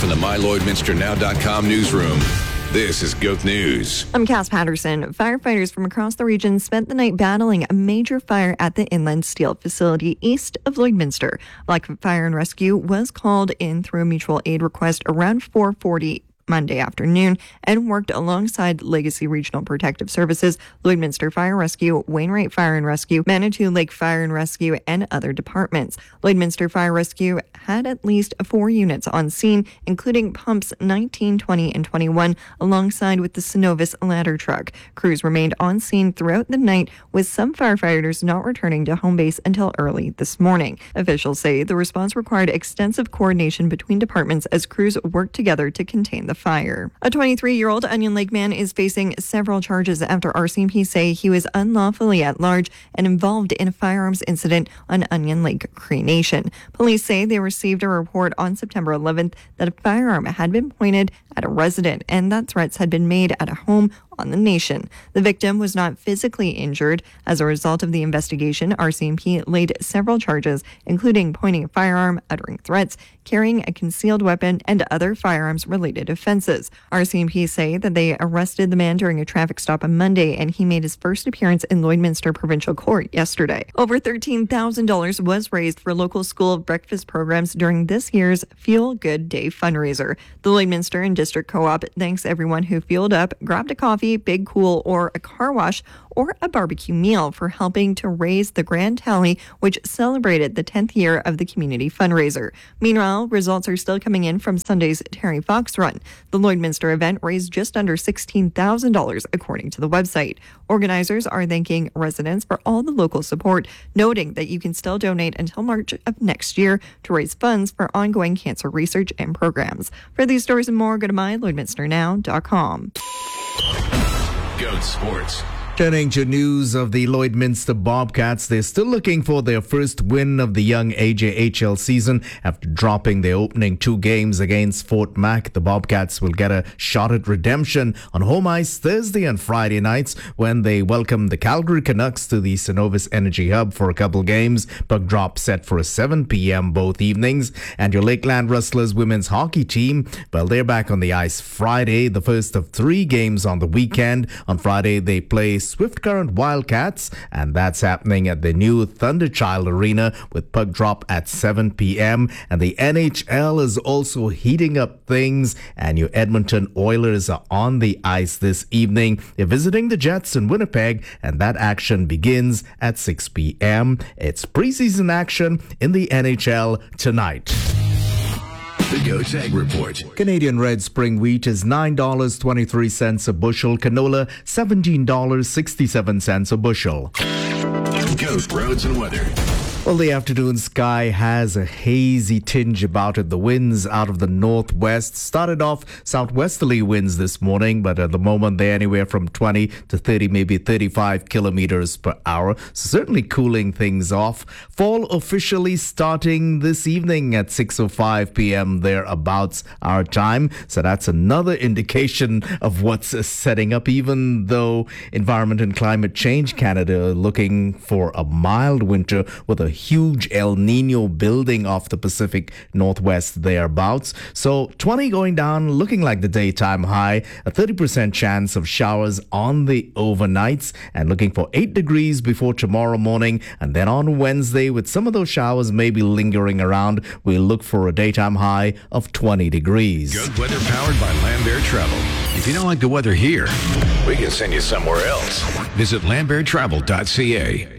from the MyLloydminsterNow.com newsroom. This is GOAT News. I'm Cass Patterson. Firefighters from across the region spent the night battling a major fire at the Inland Steel facility east of Lloydminster. Blackfoot Fire and Rescue was called in through a mutual aid request around 4:40 Monday afternoon and worked alongside Legacy Regional Protective Services, Lloydminster Fire Rescue, Wainwright Fire and Rescue, Manitou Lake Fire and Rescue, and other departments. Lloydminster Fire Rescue had at least 4 units on scene, including pumps 19, 20, and 21, alongside with the Synovus ladder truck. Crews remained on scene throughout the night, with some firefighters not returning to home base until early this morning. Officials say the response required extensive coordination between departments as crews worked together to contain the fire. A 23-year-old Onion Lake man is facing several charges after RCMP say he was unlawfully at large and involved in a firearms incident on Onion Lake Cree Nation. Police say they received a report on September 11th that a firearm had been pointed at a resident and that threats had been made at a home on the Nation. The victim was not physically injured. As a result of the investigation, RCMP laid several charges, including pointing a firearm, uttering threats, carrying a concealed weapon, and other firearms-related offenses. RCMP say that they arrested the man during a traffic stop on Monday, and he made his first appearance in Lloydminster Provincial Court yesterday. Over $13,000 was raised for local school breakfast programs during this year's Feel Good Day fundraiser. The Lloydminster and District Co-op thanks everyone who fueled up, grabbed a coffee, Big Cool, or a car wash, or a barbecue meal for helping to raise the grand tally, which celebrated the 10th year of the community fundraiser. Meanwhile, results are still coming in from Sunday's Terry Fox Run. The Lloydminster event raised just under $16,000, according to the website. Organizers are thanking residents for all the local support, noting that you can still donate until March of next year to raise funds for ongoing cancer research and programs. For these stories and more, go to MyLloydminsterNow.com. GOAT Sports. Turning to news of the Lloydminster Bobcats, they're still looking for their first win of the young AJHL season after dropping their opening 2 games against Fort Mac. The Bobcats will get a shot at redemption on home ice Thursday and Friday nights when they welcome the Calgary Canucks to the Synovus Energy Hub for a couple games. Puck drop set for a 7 p.m. both evenings. And your Lakeland Rustlers women's hockey team, well, they're back on the ice Friday, the first of 3 games on the weekend. On Friday, they play Swift Current Wildcats, and that's happening at the new Thunderchild Arena with puck drop at 7 p.m. And the NHL is also heating up things, and your Edmonton Oilers are on the ice this evening. They're visiting the Jets in Winnipeg, and that action begins at 6 p.m. It's preseason action in the NHL tonight. The GOAT Ag Report. Canadian red spring wheat is $9.23 a bushel. Canola, $17.67 a bushel. GOAT Roads and Weather. Well, the afternoon sky has a hazy tinge about it. The winds out of the northwest started off southwesterly winds this morning, but at the moment they're anywhere from 20 to 30, maybe 35 kilometers per hour. So certainly cooling things off. Fall officially starting this evening at 6:05 p.m. thereabouts our time. So that's another indication of what's setting up, even though Environment and Climate Change Canada are looking for a mild winter with a huge El Nino building off the Pacific Northwest thereabouts. So 20 going down, looking like the daytime high, a 30% chance of showers on the overnights, and looking for 8 degrees before tomorrow morning. And then on Wednesday, with some of those showers maybe lingering around, we'll look for a daytime high of 20 degrees. Good weather powered by Lambert Travel. If you don't like the weather here, we can send you somewhere else. Visit lamberttravel.ca.